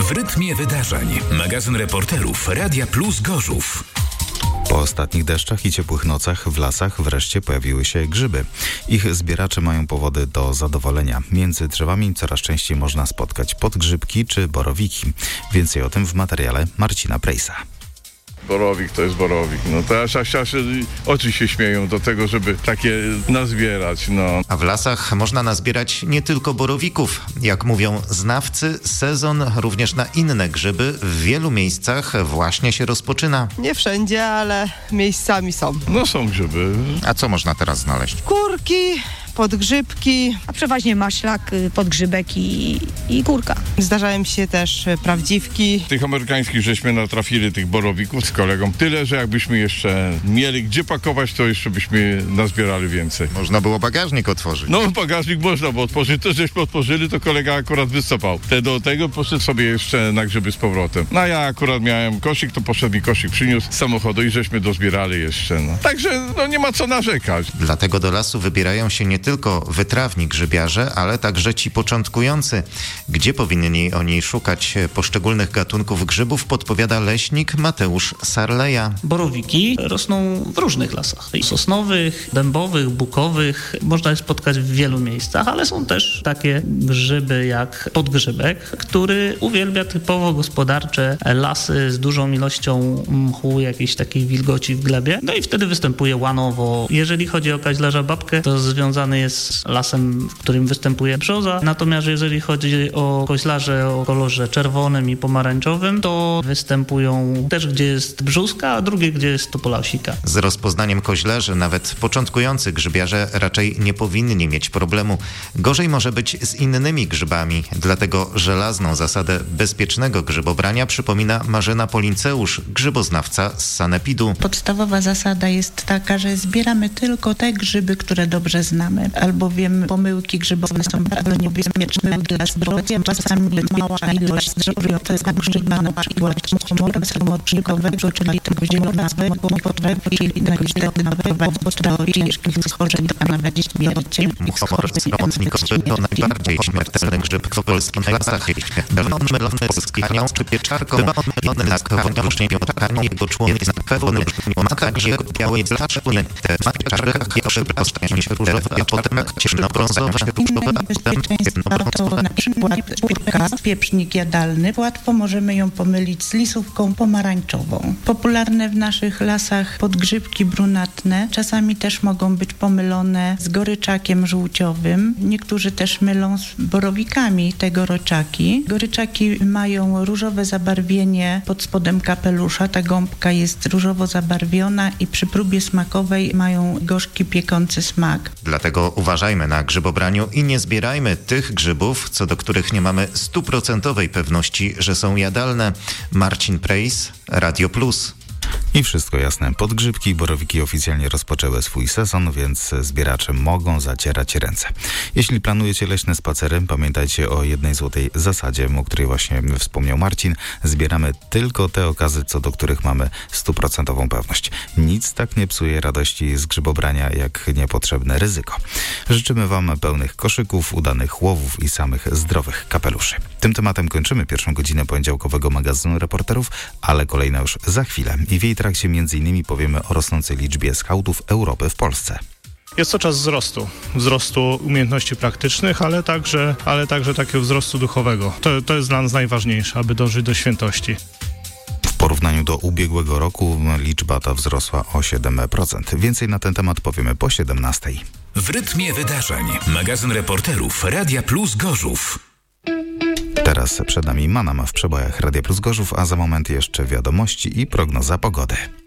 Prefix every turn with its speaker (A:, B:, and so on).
A: W rytmie wydarzeń. Magazyn reporterów Radia Plus Gorzów.
B: Po ostatnich deszczach i ciepłych nocach w lasach wreszcie pojawiły się grzyby. Ich zbieracze mają powody do zadowolenia. Między drzewami coraz częściej można spotkać podgrzybki czy borowiki. Więcej o tym w materiale Marcina Prejsa.
C: Borowik to jest borowik. No to aż oczy się śmieją do tego, żeby takie nazbierać, no.
D: A w lasach można nazbierać nie tylko borowików. Jak mówią znawcy, sezon również na inne grzyby w wielu miejscach właśnie się rozpoczyna.
E: Nie wszędzie, ale miejscami są.
C: No są grzyby.
D: A co można teraz znaleźć?
E: Kurki, podgrzybki.
F: A przeważnie maślak, podgrzybek i kurka.
E: Zdarzają się też prawdziwki.
C: Tych amerykańskich żeśmy natrafili, tych borowików z kolegą. Tyle, że jakbyśmy jeszcze mieli gdzie pakować, to jeszcze byśmy nazbierali więcej.
D: Można było bagażnik otworzyć.
C: No bagażnik można było otworzyć. To żeśmy otworzyli, to kolega akurat wycofał. Do tego poszedł sobie jeszcze na grzyby z powrotem. No a ja akurat miałem koszyk, to poszedł mi koszyk, przyniósł z samochodu i żeśmy dozbierali jeszcze. No. Także no nie ma co narzekać.
D: Dlatego do lasu wybierają się nie tylko wytrawni grzybiarze, ale także ci początkujący. Gdzie powinni oni szukać poszczególnych gatunków grzybów, podpowiada leśnik Mateusz Sarleja.
G: Borowiki rosną w różnych lasach. Sosnowych, dębowych, bukowych. Można je spotkać w wielu miejscach, ale są też takie grzyby jak podgrzybek, który uwielbia typowo gospodarcze lasy z dużą ilością mchu, jakiejś takiej wilgoci w glebie. No i wtedy występuje łanowo. Jeżeli chodzi o kaźlarza babkę, to związany jest z lasem, w którym występuje brzoza. Natomiast jeżeli chodzi o koźlarze o kolorze czerwonym i pomarańczowym, to występują też, gdzie jest brzuska, a drugie, gdzie jest topolausika.
D: Z rozpoznaniem koźlarzy nawet początkujący grzybiarze raczej nie powinni mieć problemu. Gorzej może być z innymi grzybami. Dlatego żelazną zasadę bezpiecznego grzybobrania przypomina Marzena Polinceusz, grzyboznawca z Sanepidu.
H: Podstawowa zasada jest taka, że zbieramy tylko te grzyby, które dobrze znamy, albowiem pomyłki grzybowe są bardzo niebezpieczne dla zdrowia. Czasami mała ilość zdrowia to jest grzyba, na przykład muchomoru słomocznikowych, czyli tego zielonego potrafi do ciężkich schorzeń, a nawet śmierci.
D: Muchomor słomocznikowy to najbardziej śmiertelny grzyb w polskich lasach. Będą mylony z kichanią czy pieczarką, mylony z woniążnią tkanią, jego członek jest pełny, ma także białe blaszczony. Te w pieczarkach przepraszczą się różowe, a potem ciemnobrązowe, różowe, a potem ciemnobrązowe.
H: Na przykład kurka, pieprznik jadalny, łatwo możemy ją pomylić z lisówką pomarańczową. Popularne w naszych lasach podgrzybki brunatne czasami też mogą być pomylone z goryczakiem żółciowym. Niektórzy też mylą z borowikami te goryczaki. Goryczaki mają różowe zabarwienie pod spodem kapelusza. Ta gąbka jest różowo zabarwiona i przy próbie smakowej mają gorzki, piekący smak.
D: Dlatego uważajmy na grzybobraniu i nie zbierajmy tych grzybów, co do których nie mamy 100% pewności, że są jadalne. Marcin Prejs, Radio Plus.
B: I wszystko jasne. Podgrzybki i borowiki oficjalnie rozpoczęły swój sezon, więc zbieracze mogą zacierać ręce. Jeśli planujecie leśne spacery, pamiętajcie o jednej złotej zasadzie, o której właśnie wspomniał Marcin. Zbieramy tylko te okazy, co do których mamy 100% pewność. Nic tak nie psuje radości z grzybobrania, jak niepotrzebne ryzyko. Życzymy Wam pełnych koszyków, udanych łowów i samych zdrowych kapeluszy. Tym tematem kończymy pierwszą godzinę poniedziałkowego magazynu reporterów, ale kolejna już za chwilę. I w jej trakcie m.in. powiemy o rosnącej liczbie skautów Europy w Polsce.
I: Jest to czas wzrostu umiejętności praktycznych, ale także takiego wzrostu duchowego. To jest dla nas najważniejsze, aby dążyć do świętości.
B: W porównaniu do ubiegłego roku liczba ta wzrosła o 7%. Więcej na ten temat powiemy po 17:00.
A: W rytmie wydarzeń. Magazyn reporterów Radia Plus Gorzów.
B: Teraz przed nami Manam w przebojach Radia Plus Gorzów, a za moment jeszcze wiadomości i prognoza pogody.